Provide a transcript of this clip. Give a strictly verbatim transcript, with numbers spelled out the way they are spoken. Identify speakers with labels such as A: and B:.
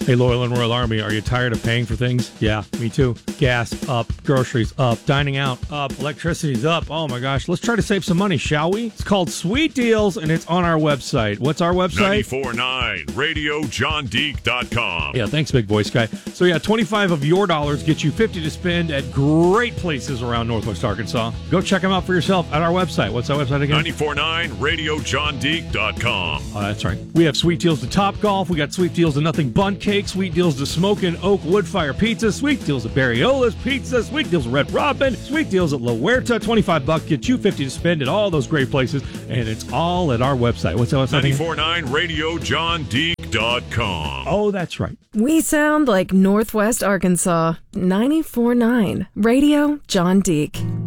A: Hey, Loyal and Royal Army, are you tired of paying for things? Yeah, me too. Gas up, groceries up, dining out up, electricity's up. Oh my gosh, let's try to save some money, shall we? It's called Sweet Deals, and it's on our website. What's our website?
B: ninety-four point nine radio john deek dot com.
A: Yeah, thanks, big voice guy. So yeah, twenty-five of your dollars get you fifty to spend at great places around Northwest Arkansas. Go check them out for yourself at our website. What's our website again?
B: ninety-four point nine radio john deek dot com.
A: Oh, that's right. We have sweet deals to Top Golf. We got sweet deals to Nothing Bundt Cake. Sweet deals to Smokin' Oak Wood Fire Pizza. Sweet deals at Barriola's Pizza. Sweet deals at Red Robin. Sweet deals at La Huerta. twenty-five bucks get you fifty to spend at all those great places. And it's all at our website. What's that website?
B: ninety-four point nine radio john deek dot com.
A: Oh, that's right.
C: We sound like Northwest Arkansas. ninety-four point nine Radio John Deek.